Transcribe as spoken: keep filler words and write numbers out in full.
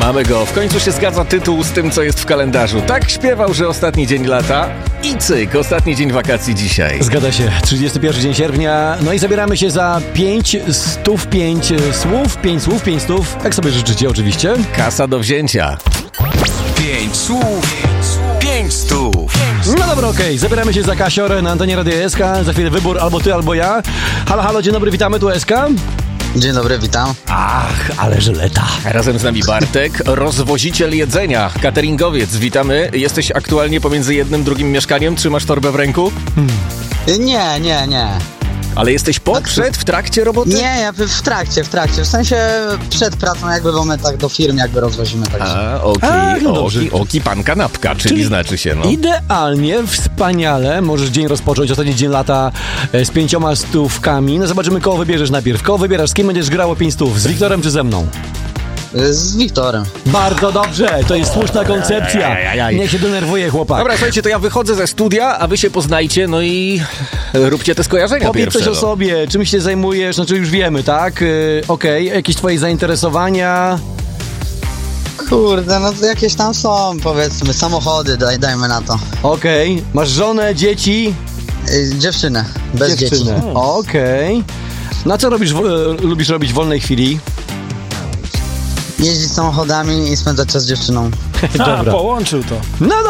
Mamy go. W końcu się zgadza tytuł z tym, co jest w kalendarzu. Tak śpiewał, że ostatni dzień lata i cyk, ostatni dzień wakacji dzisiaj. Zgadza się. trzydziesty pierwszy dzień sierpnia. No i zabieramy się za pięć stów pięć słów. Pięć słów, pięć stów. Jak sobie życzycie oczywiście. Kasa do wzięcia. Pięć słów, pięć stów. No dobra, okej. Okay. Zabieramy się za Kasior na antenie Radia S K. Za chwilę wybór albo ty, albo ja. Halo, halo, dzień dobry, witamy, tu S K. Dzień dobry, witam. Ach, ale żyleta. Razem z nami Bartek, rozwoziciel jedzenia, cateringowiec. Witamy. Jesteś aktualnie pomiędzy jednym, drugim mieszkaniem? Trzymasz torbę w ręku? Hmm. Nie, nie, nie. Ale jesteś po, przed, w trakcie roboty? Nie, ja w trakcie, w trakcie. W sensie przed pracą jakby w momentach do firmy jakby rozwozimy. Tak. A, oki, A, no dobrze. oki, oki, pan kanapka, czyli, czyli znaczy się, no. Idealnie, wspaniale. Możesz dzień rozpocząć, ostatni dzień lata z pięcioma stówkami. No zobaczymy, kogo wybierzesz najpierw. Kogo wybierasz, z kim będziesz grało pięć stów? Z Wiktorem czy ze mną? Z Wiktorem. Bardzo dobrze, to jest słuszna koncepcja. Ajajaj. Niech się denerwuje chłopak. Dobra, słuchajcie, to ja wychodzę ze studia, a wy się poznajcie, no i róbcie te skojarzenia Powiedz pierwsze. coś o no. sobie, czym się zajmujesz, znaczy już wiemy, tak? Yy, Okej, okay. Jakieś twoje zainteresowania? Kurde, no to jakieś tam są, powiedzmy, samochody, daj, dajmy na to. Okej, okay. Masz żonę, dzieci? Yy, dziewczynę, bez Dziewczynę. dzieci. Okej. Okay. No co robisz, w, lubisz robić w wolnej chwili? Jeździć samochodami i spędzać czas z dziewczyną. Dobra. A, połączył to. No